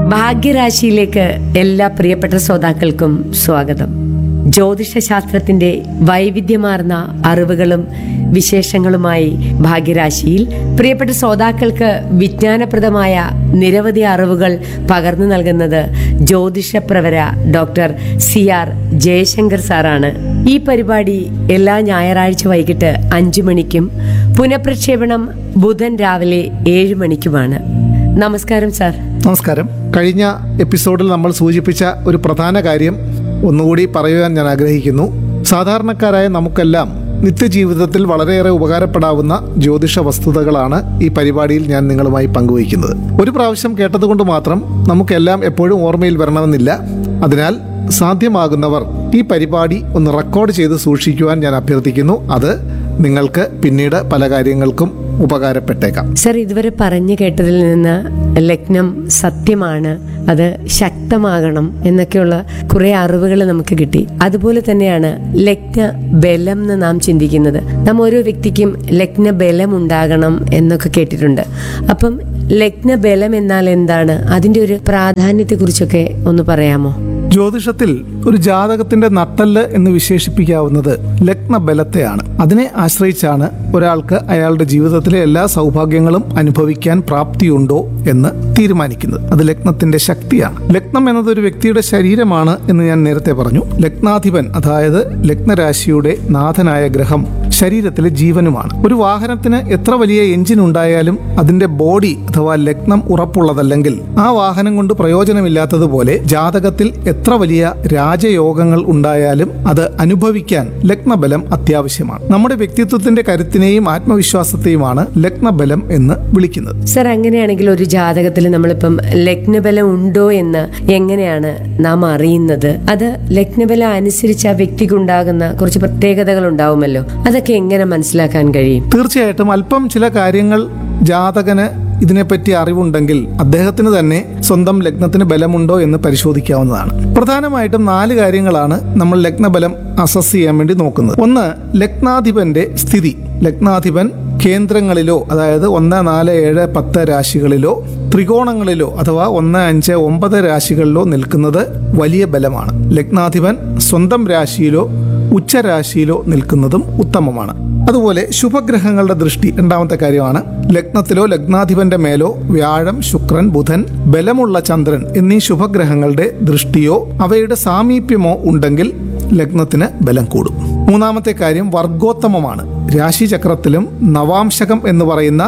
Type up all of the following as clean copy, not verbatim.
ഭാഗ്യരാശിയിലേക്ക് എല്ലാ പ്രിയപ്പെട്ട ശ്രോതാക്കൾക്കും സ്വാഗതം. ജ്യോതിഷശാസ്ത്രത്തിന്റെ വൈവിധ്യമാർന്ന അറിവുകളും വിശേഷങ്ങളുമായി ഭാഗ്യരാശിയിൽ പ്രിയപ്പെട്ട ശ്രോതാക്കൾക്ക് വിജ്ഞാനപ്രദമായ നിരവധി അറിവുകൾ പകർന്നു നൽകുന്നത് ജ്യോതിഷപ്രവര ഡോക്ടർ CR ജയശങ്കർ സാറാണ്. ഈ പരിപാടി എല്ലാ ഞായറാഴ്ച വൈകിട്ട് 5 മണിക്കും പുനഃപ്രക്ഷേപണം ബുധൻ രാവിലെ 7 മണിക്കുമാണ്. നമസ്കാരം സാർ. നമസ്കാരം. കഴിഞ്ഞ എപ്പിസോഡിൽ നമ്മൾ സൂചിപ്പിച്ച ഒരു പ്രധാന കാര്യം ഒന്നുകൂടി പറയുവാൻ ഞാൻ ആഗ്രഹിക്കുന്നു. സാധാരണക്കാരായ നമുക്കെല്ലാം നിത്യജീവിതത്തിൽ വളരെയേറെ ഉപകാരപ്പെടാവുന്ന ജ്യോതിഷ വസ്തുതകളാണ് ഈ പരിപാടിയിൽ ഞാൻ നിങ്ങളുമായി പങ്കുവയ്ക്കുന്നത്. ഒരു പ്രാവശ്യം കേട്ടതുകൊണ്ട് മാത്രം നമുക്കെല്ലാം എപ്പോഴും ഓർമ്മയിൽ വരണമെന്നില്ല. അതിനാൽ സാധ്യമാകുന്നവർ ഈ പരിപാടി ഒന്ന് റെക്കോർഡ് ചെയ്ത് സൂക്ഷിക്കുവാൻ ഞാൻ അഭ്യർത്ഥിക്കുന്നു. അത് നിങ്ങൾക്ക് പിന്നീട് പല കാര്യങ്ങൾക്കും ഉപകാരപ്പെട്ടേക്കാം. സർ, ഇതുവരെ പറഞ്ഞു കേട്ടതിൽ നിന്ന് ലഗ്നം സത്യമാണ്, അത് ശക്തമാകണം എന്നൊക്കെയുള്ള കുറെ അറിവുകൾ നമുക്ക് കിട്ടി. അതുപോലെ തന്നെയാണ് ലഗ്ന ബലം എന്ന് നാം ചിന്തിക്കുന്നത്. നാം ഓരോ വ്യക്തിക്കും ലഗ്ന ബലം ഉണ്ടാകണം എന്നൊക്കെ കേട്ടിട്ടുണ്ട്. അപ്പം ലഗ്ന ബലം എന്നാൽ എന്താണ്? അതിന്റെ ഒരു പ്രാധാന്യത്തെക്കുറിച്ചൊക്കെ ഒന്ന് പറയാമോ? ജ്യോതിഷത്തിൽ ഒരു ജാതകത്തിന്റെ നട്ടെല്ല് എന്ന് വിശേഷിപ്പിക്കാവുന്നത് ലഗ്നബലത്തെയാണ്. അതിനെ ആശ്രയിച്ചാണ് ഒരാൾക്ക് അയാളുടെ ജീവിതത്തിലെ എല്ലാ സൗഭാഗ്യങ്ങളും അനുഭവിക്കാൻ പ്രാപ്തിയുണ്ടോ എന്ന് തീരുമാനിക്കുന്നത്. അത് ലഗ്നത്തിന്റെ ശക്തിയാണ്. ലഗ്നം എന്നത് ഒരു വ്യക്തിയുടെ ശരീരമാണ് എന്ന് ഞാൻ നേരത്തെ പറഞ്ഞു. ലഗ്നാധിപൻ, അതായത് ലഗ്നരാശിയുടെ നാഥനായ ഗ്രഹം ശരീരത്തിലെ ജീവനുമാണ്. ഒരു വാഹനത്തിന് എത്ര വലിയ എഞ്ചിൻ ഉണ്ടായാലും അതിന്റെ ബോഡി അഥവാ ലഗ്നം ഉറപ്പുള്ളതല്ലെങ്കിൽ ആ വാഹനം കൊണ്ട് പ്രയോജനമില്ലാത്തതുപോലെ ജാതകത്തിൽ എത്ര വലിയ രാജയോഗങ്ങൾ ഉണ്ടായാലും അത് അനുഭവിക്കാൻ ലഗ്നബലം അത്യാവശ്യമാണ്. നമ്മുടെ വ്യക്തിത്വത്തിന്റെ കരുത്തിനെയും ആത്മവിശ്വാസത്തെയുമാണ് ലഗ്നബലം എന്ന് വിളിക്കുന്നത്. സർ, അങ്ങനെയാണെങ്കിൽ ഒരു ജാതകത്തിൽ നമ്മളിപ്പം ലഗ്നബലം ഉണ്ടോ എന്ന് എങ്ങനെയാണ് നാം അറിയുന്നത്? അത് ലഗ്നബലം അനുസരിച്ച് ആ വ്യക്തിക്കുണ്ടാകുന്ന കുറച്ച് പ്രത്യേകതകൾ ഉണ്ടാവുമല്ലോ, അതൊക്കെ എങ്ങനെ മനസ്സിലാക്കാൻ കഴിയും? തീർച്ചയായിട്ടും അല്പം ചില കാര്യങ്ങൾ ജാതകന് ഇതിനെപ്പറ്റി അറിവുണ്ടെങ്കിൽ അദ്ദേഹത്തിന് തന്നെ സ്വന്തം ലഗ്നത്തിന് ബലമുണ്ടോ എന്ന് പരിശോധിക്കാവുന്നതാണ്. പ്രധാനമായിട്ടും 4 കാര്യങ്ങളാണ് നമ്മൾ ലഗ്നബലം അസസ് ചെയ്യാൻ വേണ്ടി നോക്കുന്നത്. ഒന്ന്, ലഗ്നാധിപന്റെ സ്ഥിതി. ലഗ്നാധിപൻ കേന്ദ്രങ്ങളിലോ, അതായത് 1, 4, 7, 10 രാശികളിലോ ത്രികോണങ്ങളിലോ അഥവാ 1, 5, 9 രാശികളിലോ നിൽക്കുന്നത് വലിയ ബലമാണ്. ലഗ്നാധിപൻ സ്വന്തം രാശിയിലോ ഉച്ചരാശിയിലോ നിൽക്കുന്നതും ഉത്തമമാണ്. അതുപോലെ ശുഭഗ്രഹങ്ങളുടെ ദൃഷ്ടി രണ്ടാമത്തെ കാര്യമാണ്. ലഗ്നത്തിലോ ലഗ്നാധിപന്റെ മേലോ വ്യാഴം, ശുക്രൻ, ബുധൻ, ബലമുള്ള ചന്ദ്രൻ എന്നീ ശുഭഗ്രഹങ്ങളുടെ ദൃഷ്ടിയോ അവയുടെ സാമീപ്യമോ ഉണ്ടെങ്കിൽ ലഗ്നത്തിന് ബലം കൂടും. മൂന്നാമത്തെ കാര്യം വർഗോത്തമമാണ്. രാശിചക്രത്തിലും നവാംശകം എന്ന് പറയുന്ന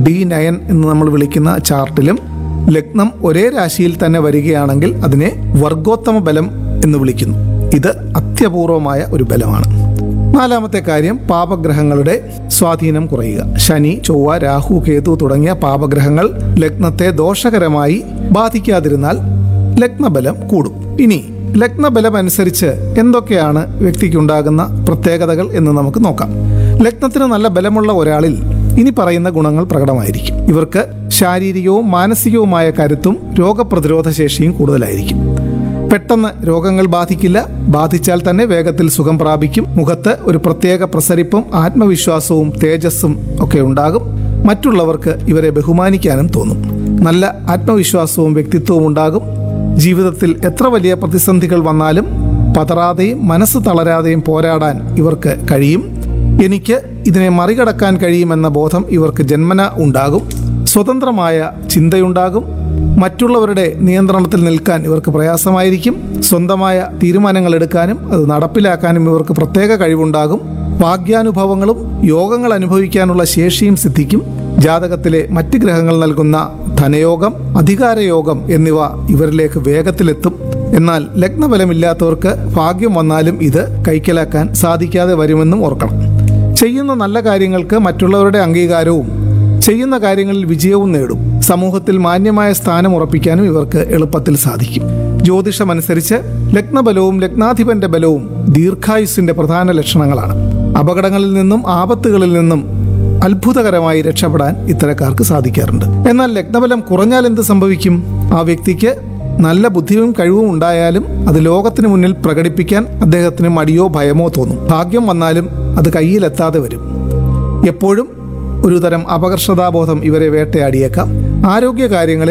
D9 എന്ന് നമ്മൾ വിളിക്കുന്ന ചാർട്ടിലും ലഗ്നം ഒരേ രാശിയിൽ തന്നെ വരികയാണെങ്കിൽ അതിനെ വർഗോത്തമ ബലം എന്ന് വിളിക്കുന്നു. ഇത് അത്യപൂർവമായ ഒരു ബലമാണ്. നാലാമത്തെ കാര്യം പാപഗ്രഹങ്ങളുടെ സ്വാധീനം കുറയുക. ശനി, ചൊവ്വ, രാഹു, കേതു തുടങ്ങിയ പാപഗ്രഹങ്ങൾ ലഗ്നത്തെ ദോഷകരമായി ബാധിക്കാതിരുന്നാൽ ലഗ്നബലം കൂടും. ഇനി ലഗ്നബലം അനുസരിച്ച് എന്തൊക്കെയാണ് വ്യക്തിക്കുണ്ടാകുന്ന പ്രത്യേകതകൾ എന്ന് നമുക്ക് നോക്കാം. ലഗ്നത്തിന് നല്ല ബലമുള്ള ഒരാളിൽ ഇനി പറയുന്ന ഗുണങ്ങൾ പ്രകടമായിരിക്കും. ഇവർക്ക് ശാരീരികവും മാനസികവുമായ കരുത്തും രോഗപ്രതിരോധ ശേഷിയും കൂടുതലായിരിക്കും. പെട്ടെന്ന് രോഗങ്ങൾ ബാധിക്കില്ല. ബാധിച്ചാൽ തന്നെ വേഗത്തിൽ സുഖം പ്രാപിക്കും. മുഖത്ത് ഒരു പ്രത്യേക പ്രസരിപ്പും ആത്മവിശ്വാസവും തേജസ്സും ഒക്കെ ഉണ്ടാകും. മറ്റുള്ളവർക്ക് ഇവരെ ബഹുമാനിക്കാനും തോന്നും. നല്ല ആത്മവിശ്വാസവും വ്യക്തിത്വവും ഉണ്ടാകും. ജീവിതത്തിൽ എത്ര വലിയ പ്രതിസന്ധികൾ വന്നാലും പതറാതെയും മനസ്സ് തളരാതെയും പോരാടാൻ ഇവർക്ക് കഴിയും. എനിക്ക് ഇതിനെ മറികടക്കാൻ കഴിയുമെന്ന ബോധം ഇവർക്ക് ജന്മന ഉണ്ടാകും. സ്വതന്ത്രമായ ചിന്തയുണ്ടാകും. മറ്റുള്ളവരുടെ നിയന്ത്രണത്തിൽ നിൽക്കാൻ ഇവർക്ക് പ്രയാസമായിരിക്കും. സ്വന്തമായ തീരുമാനങ്ങൾ എടുക്കാനും അത് നടപ്പിലാക്കാനും ഇവർക്ക് പ്രത്യേക കഴിവുണ്ടാകും. ഭാഗ്യാനുഭവങ്ങളും യോഗങ്ങൾ അനുഭവിക്കാനുള്ള ശേഷിയും സിദ്ധിക്കും. ജാതകത്തിലെ മറ്റ് ഗ്രഹങ്ങൾ നൽകുന്ന ധനയോഗം, അധികാരയോഗം എന്നിവ ഇവരിലേക്ക് വേഗത്തിലെത്തും. എന്നാൽ ലഗ്നബലമില്ലാത്തവർക്ക് ഭാഗ്യം വന്നാലും ഇത് കൈക്കലാക്കാൻ സാധിക്കാതെ വരുമെന്നും ഓർക്കണം. ചെയ്യുന്ന നല്ല കാര്യങ്ങൾക്ക് മറ്റുള്ളവരുടെ അംഗീകാരവും ചെയ്യുന്ന കാര്യങ്ങളിൽ വിജയവും നേടും. സമൂഹത്തിൽ മാന്യമായ സ്ഥാനം ഉറപ്പിക്കാനും ഇവർക്ക് എളുപ്പത്തിൽ സാധിക്കും. ജ്യോതിഷമനുസരിച്ച് ലഗ്നബലവും ലഗ്നാധിപന്റെ ബലവും ദീർഘായുസ്സിന്റെ പ്രധാന ലക്ഷണങ്ങളാണ്. അപകടങ്ങളിൽ നിന്നും ആപത്തുകളിൽ നിന്നും അത്ഭുതകരമായി രക്ഷപ്പെടാൻ ഇത്തരക്കാർക്ക് സാധിക്കാറുണ്ട്. എന്നാൽ ലഗ്നബലം കുറഞ്ഞാൽ എന്ത് സംഭവിക്കും? ആ വ്യക്തിക്ക് നല്ല ബുദ്ധിയും കഴിവും ഉണ്ടായാലും അത് ലോകത്തിന് മുന്നിൽ പ്രകടിപ്പിക്കാൻ അദ്ദേഹത്തിന് മടിയോ ഭയമോ തോന്നും. ഭാഗ്യം വന്നാലും അത് കയ്യിലെത്താതെ വരും. എപ്പോഴും ഒരു തരം അപകർഷതാബോധം ഇവരെ വേട്ടയാടിയേക്കാം. ആരോഗ്യകാര്യങ്ങളിൽ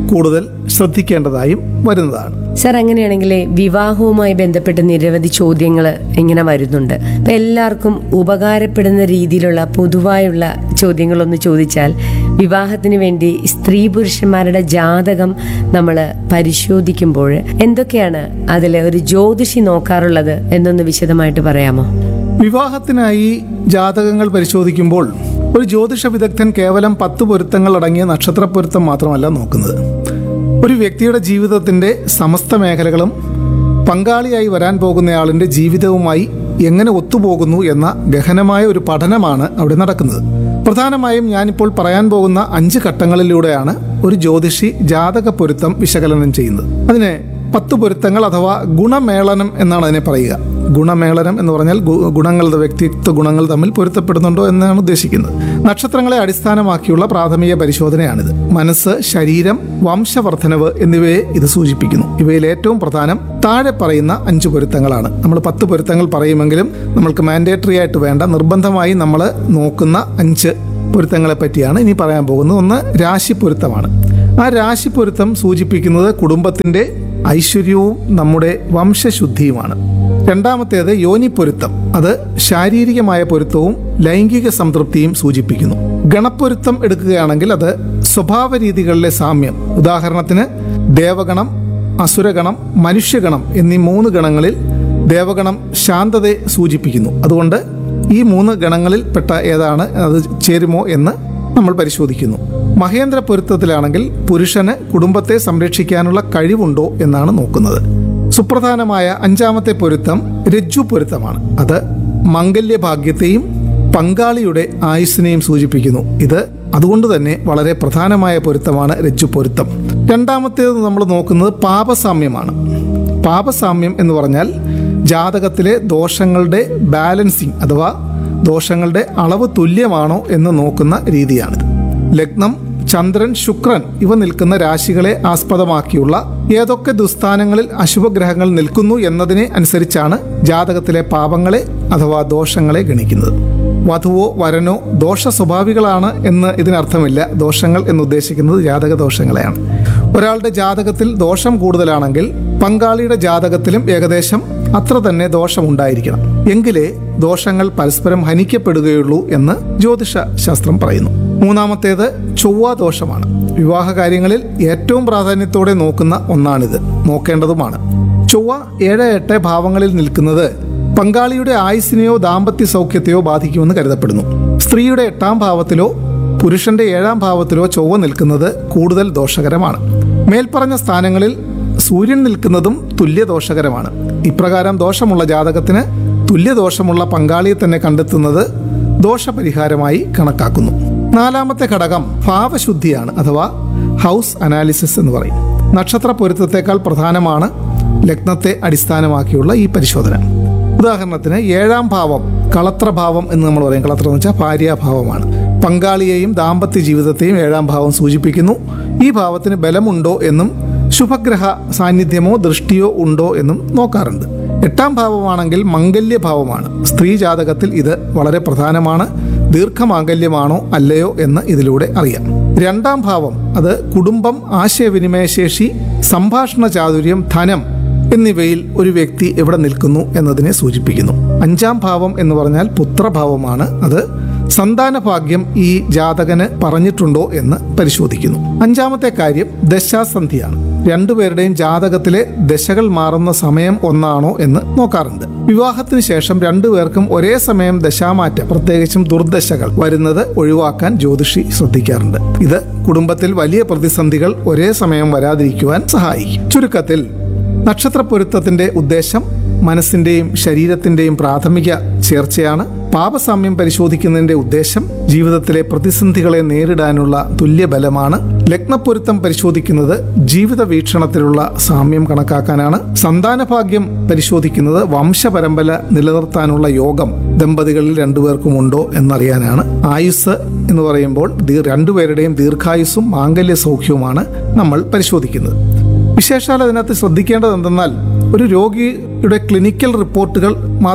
കൂടുതൽ ശ്രദ്ധിക്കേണ്ടതായും വരുന്നതാണ്. സർ, അങ്ങനെയാണെങ്കിൽ വിവാഹവുമായി ബന്ധപ്പെട്ട് നിരവധി ചോദ്യങ്ങൾ ഇങ്ങനെ വരുന്നുണ്ട്. അപ്പൊ എല്ലാവർക്കും ഉപകാരപ്പെടുന്ന രീതിയിലുള്ള പൊതുവായുള്ള ചോദ്യങ്ങളൊന്ന് ചോദിച്ചാൽ, വിവാഹത്തിന് വേണ്ടി സ്ത്രീ പുരുഷന്മാരുടെ ജാതകം നമ്മൾ പരിശോധിക്കുമ്പോൾ എന്തൊക്കെയാണ് അതിൽ ഒരു ജ്യോതിഷി നോക്കാറുള്ളത് എന്നൊന്ന് വിശദമായിട്ട് പറയാമോ? വിവാഹത്തിനായി ജാതകങ്ങൾ പരിശോധിക്കുമ്പോൾ ഒരു ജ്യോതിഷ വിദഗ്ധൻ കേവലം 10 പൊരുത്തങ്ങൾ അടങ്ങിയ നക്ഷത്ര പൊരുത്തം മാത്രമല്ല നോക്കുന്നത്. ഒരു വ്യക്തിയുടെ ജീവിതത്തിന്റെ സമസ്ത മേഖലകളും പങ്കാളിയായി വരാൻ പോകുന്നയാളിന്റെ ജീവിതവുമായി എങ്ങനെ ഒത്തുപോകുന്നു എന്ന ഗഹനമായ ഒരു പഠനമാണ് അവിടെ നടക്കുന്നത്. പ്രധാനമായും ഞാനിപ്പോൾ പറയാൻ പോകുന്ന 5 ഘട്ടങ്ങളിലൂടെയാണ് ഒരു ജ്യോതിഷി ജാതക പൊരുത്തം വിശകലനം ചെയ്യുന്നത്. അതിനെ 10 പൊരുത്തങ്ങൾ അഥവാ ഗുണമേളനം എന്നാണ് അതിനെ പറയുക. ഗുണമേളനം എന്ന് പറഞ്ഞാൽ ഗുണങ്ങളുടെ വ്യക്തിത്വ ഗുണങ്ങൾ തമ്മിൽ പൊരുത്തപ്പെടുന്നുണ്ടോ എന്നാണ് ഉദ്ദേശിക്കുന്നത്. നക്ഷത്രങ്ങളെ അടിസ്ഥാനമാക്കിയുള്ള പ്രാഥമിക പരിശോധനയാണിത്. മനസ്സ്, ശരീരം, വംശവർദ്ധനവ് എന്നിവയെ ഇത് സൂചിപ്പിക്കുന്നു. ഇവയിൽ ഏറ്റവും പ്രധാനം താഴെ പറയുന്ന 5 പൊരുത്തങ്ങളാണ്. നമ്മൾ 10 പൊരുത്തങ്ങൾ പറയുമെങ്കിലും നമ്മൾക്ക് മാൻഡേറ്ററി ആയിട്ട് വേണ്ട, നിർബന്ധമായി നമ്മൾ നോക്കുന്ന 5 പൊരുത്തങ്ങളെ പറ്റിയാണ് ഇനി പറയാൻ പോകുന്നത്. ഒന്ന് രാശി പൊരുത്തമാണ്. ആ രാശി പൊരുത്തം സൂചിപ്പിക്കുന്നത് കുടുംബത്തിന്റെ ഐശ്വര്യവും നമ്മുടെ വംശശുദ്ധിയുമാണ്. രണ്ടാമത്തേത് യോനി പൊരുത്തം. അത് ശാരീരികമായ പൊരുത്തവും ലൈംഗിക സംതൃപ്തിയും സൂചിപ്പിക്കുന്നു. ഗണപ്പൊരുത്തം എടുക്കുകയാണെങ്കിൽ അത് സ്വഭാവ രീതികളിലെ സാമ്യം. ഉദാഹരണത്തിന് ദേവഗണം, അസുരഗണം, മനുഷ്യഗണം എന്നീ 3 ഗണങ്ങളിൽ ദേവഗണം ശാന്തതയെ സൂചിപ്പിക്കുന്നു. അതുകൊണ്ട് ഈ 3 ഗണങ്ങളിൽ പെട്ട ഏതാണ് അത് ചേരുമോ എന്ന് നമ്മൾ പരിശോധിക്കുന്നു. മഹേന്ദ്ര പൊരുത്തത്തിലാണെങ്കിൽ പുരുഷന് കുടുംബത്തെ സംരക്ഷിക്കാനുള്ള കഴിവുണ്ടോ എന്നാണ് നോക്കുന്നത്. സുപ്രധാനമായ 5ാമത്തെ പൊരുത്തം രജ്ജു പൊരുത്തമാണ്. അത് മംഗല്യഭാഗ്യത്തെയും പങ്കാളിയുടെ ആയുസ്സിനെയും സൂചിപ്പിക്കുന്നു. ഇത് അതുകൊണ്ട് തന്നെ വളരെ പ്രധാനമായ പൊരുത്തമാണ് രജ്ജു പൊരുത്തം. രണ്ടാമത്തേത് നമ്മൾ നോക്കുന്നത് പാപസാമ്യമാണ്. പാപസാമ്യം എന്ന് പറഞ്ഞാൽ ജാതകത്തിലെ ദോഷങ്ങളുടെ ബാലൻസിങ് അഥവാ ദോഷങ്ങളുടെ അളവ് തുല്യമാണോ എന്ന് നോക്കുന്ന രീതിയാണിത്. ലഗ്നം, ചന്ദ്രൻ, ശുക്രൻ ഇവ നിൽക്കുന്ന രാശികളെ ആസ്പദമാക്കിയുള്ള ഏതൊക്കെ ദുസ്ഥാനങ്ങളിൽ അശുഭഗ്രഹങ്ങൾ നിൽക്കുന്നു എന്നതിനെ അനുസരിച്ചാണ് ജാതകത്തിലെ പാപങ്ങളെ അഥവാ ദോഷങ്ങളെ ഗണിക്കുന്നത്. വധുവോ വരനോ ദോഷ സ്വഭാവികളാണ് എന്ന് ഇതിനർത്ഥമില്ല. ദോഷങ്ങൾ എന്നുദ്ദേശിക്കുന്നത് ജാതക ദോഷങ്ങളെയാണ്. ഒരാളുടെ ജാതകത്തിൽ ദോഷം കൂടുതലാണെങ്കിൽ പങ്കാളിയുടെ ജാതകത്തിലും ഏകദേശം അത്ര തന്നെ ദോഷമുണ്ടായിരിക്കണം. എങ്കിലേ ദോഷങ്ങൾ പരസ്പരം ഹനിക്കപ്പെടുകയുള്ളൂ എന്ന് ജ്യോതിഷ ശാസ്ത്രം പറയുന്നു. മൂന്നാമത്തേത് ചൊവ്വ ദോഷമാണ്. വിവാഹ കാര്യങ്ങളിൽ ഏറ്റവും പ്രാധാന്യത്തോടെ നോക്കുന്ന ഒന്നാണിത്, നോക്കേണ്ടതുമാണ്. ചൊവ്വ 7, 8 ഭാവങ്ങളിൽ നിൽക്കുന്നത് പങ്കാളിയുടെ ആയുസ്സിനെയോ ദാമ്പത്യ സൗഖ്യത്തെയോ ബാധിക്കുമെന്ന് കരുതപ്പെടുന്നു. സ്ത്രീയുടെ 8ാം ഭാവത്തിലോ പുരുഷന്റെ 7ാം ഭാവത്തിലോ ചൊവ്വ നിൽക്കുന്നത് കൂടുതൽ ദോഷകരമാണ്. മേൽപ്പറഞ്ഞ സ്ഥാനങ്ങളിൽ സൂര്യൻ നിൽക്കുന്നതും തുല്യദോഷകരമാണ്. ഇപ്രകാരം ദോഷമുള്ള ജാതകത്തിന് തുല്യദോഷമുള്ള പങ്കാളിയെ തന്നെ കണ്ടെത്തുന്നത് ദോഷപരിഹാരമായി കണക്കാക്കുന്നു. 4ാമത്തെ ഘടകം ഭാവശുദ്ധിയാണ് അഥവാ ഹൗസ് അനാലിസിസ് എന്ന് പറയും. നക്ഷത്ര പൊരുത്തത്തെക്കാൾ പ്രധാനമാണ് ലഗ്നത്തെ അടിസ്ഥാനമാക്കിയുള്ള ഈ പരിശോധന. ഉദാഹരണത്തിന് 7ാം ഭാവം കളത്രഭാവം എന്ന് നമ്മൾ പറയും. കളത്രം എന്ന് വെച്ചാൽ ഭാര്യാഭാവമാണ്. പങ്കാളിയെയും ദാമ്പത്യ ജീവിതത്തെയും 7ാം ഭാവം സൂചിപ്പിക്കുന്നു. ഈ ഭാവത്തിന് ബലമുണ്ടോ എന്നും ശുഭഗ്രഹ സാന്നിധ്യമോ ദൃഷ്ടിയോ ഉണ്ടോ എന്നും നോക്കാറുണ്ട്. 8ാം ഭാവമാണെങ്കിൽ മംഗല്യഭാവമാണ്. സ്ത്രീ ജാതകത്തിൽ ഇത് വളരെ പ്രധാനമാണ്. ദീർഘമാംഗല്യമാണോ അല്ലയോ എന്ന് ഇതിലൂടെ അറിയാം. 2ാം ഭാവം അത് കുടുംബം, ആശയവിനിമയശേഷി, സംഭാഷണ ചാതുര്യം, ധനം എന്നിവയിൽ ഒരു വ്യക്തി എവിടെ നിൽക്കുന്നു എന്നതിനെ സൂചിപ്പിക്കുന്നു. 5ാം ഭാവം എന്ന് പറഞ്ഞാൽ പുത്രഭാവമാണ്. അത് സന്താനഭാഗ്യം ഈ ജാതകന് പറഞ്ഞിട്ടുണ്ടോ എന്ന് പരിശോധിക്കുന്നു. 5ാമത്തെ കാര്യം ദശാസന്ധിയാണ്. രണ്ടുപേരുടെയും ജാതകത്തിലെ ദശകൾ മാറുന്ന സമയം ഒന്നാണോ എന്ന് നോക്കാറുണ്ട്. വിവാഹത്തിന് ശേഷം രണ്ടുപേർക്കും ഒരേ സമയം ദശാമാറ്റം, പ്രത്യേകിച്ചും ദുർദശകൾ വരുന്നത് ഒഴിവാക്കാൻ ജ്യോതിഷി ശ്രദ്ധിക്കാറുണ്ട്. ഇത് കുടുംബത്തിൽ വലിയ പ്രതിസന്ധികൾ ഒരേ സമയം വരാതിരിക്കുവാൻ സഹായിക്കും. ചുരുക്കത്തിൽ നക്ഷത്ര പൊരുത്തത്തിന്റെ ഉദ്ദേശം മനസ്സിന്റെയും ശരീരത്തിന്റെയും പ്രാഥമിക ചേർച്ചയാണ്. പാപസാമ്യം പരിശോധിക്കുന്നതിന്റെ ഉദ്ദേശം ജീവിതത്തിലെ പ്രതിസന്ധികളെ നേരിടാനുള്ള തുല്യബലമാണ്. ലഗ്നപ്പൊരുത്തം പരിശോധിക്കുന്നത് ജീവിത വീക്ഷണത്തിലുള്ള സാമ്യം കണക്കാക്കാനാണ്. സന്താനഭാഗ്യം പരിശോധിക്കുന്നത് വംശപരമ്പര നിലനിർത്താനുള്ള യോഗം ദമ്പതികളിൽ രണ്ടുപേർക്കും ഉണ്ടോ എന്നറിയാനാണ്. ആയുസ് എന്ന് പറയുമ്പോൾ രണ്ടുപേരുടെയും ദീർഘായുസ്സും മാംഗല്യ സൗഖ്യവുമാണ് നമ്മൾ പരിശോധിക്കുന്നത്. വിശേഷാൽ അതിനകത്ത് ശ്രദ്ധിക്കേണ്ടത് എന്തെന്നാൽ ഒരു രോഗിയുടെ ക്ലിനിക്കൽ റിപ്പോർട്ടുകൾ മാത്രം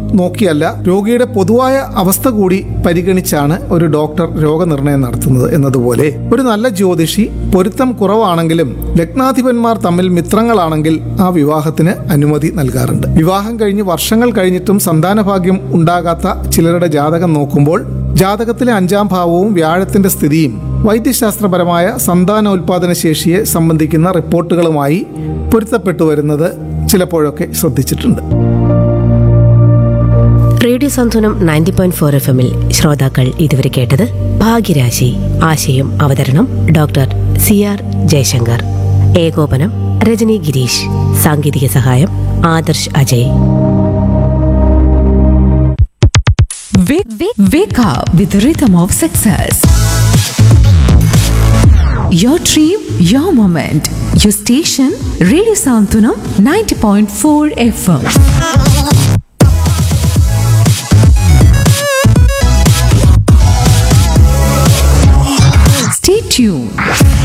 നോക്കിയല്ല, രോഗിയുടെ പൊതുവായ അവസ്ഥ കൂടി പരിഗണിച്ചാണ് ഒരു ഡോക്ടർ രോഗനിർണയം നടത്തുന്നത് എന്നതുപോലെ ഒരു നല്ല ജ്യോതിഷി പൊരുത്തം കുറവാണെങ്കിലും ലഗ്നാധിപന്മാർ തമ്മിൽ മിത്രങ്ങളാണെങ്കിൽ ആ വിവാഹത്തിന് അനുമതി നൽകാറുണ്ട്. വിവാഹം കഴിഞ്ഞ് വർഷങ്ങൾ കഴിഞ്ഞിട്ടും സന്താനഭാഗ്യം ഉണ്ടാകാത്ത ചിലരുടെ ജാതകം നോക്കുമ്പോൾ ജാതകത്തിലെ 5-ാം ഭാവവും വ്യാഴത്തിന്റെ സ്ഥിതിയും വൈദ്യശാസ്ത്രപരമായ സന്താനോൽപാദന ശേഷിയെ സംബന്ധിക്കുന്ന റിപ്പോർട്ടുകളുമായി പൊരുത്തപ്പെട്ടു വരുന്നത് ചിലപ്പോഴൊക്കെ ശ്രദ്ധിച്ചിട്ടുണ്ട്. റേഡിയോ സാന്ത്വനം 90.4 FM ശ്രോതാക്കൾ ഇതുവരെ കേട്ടത് ഭാഗ്യരാശി. ആശയം അവതരണം ഡോക്ടർ CR ജയശങ്കർ. ഏകോപനം രജനി ഗിരീഷ്. സാങ്കേതിക സഹായം Adarsh Ajay. Wake up with the rhythm of success. Your dream, your moment. Your station, Radio Santunam 90.4 FM. Stay tuned.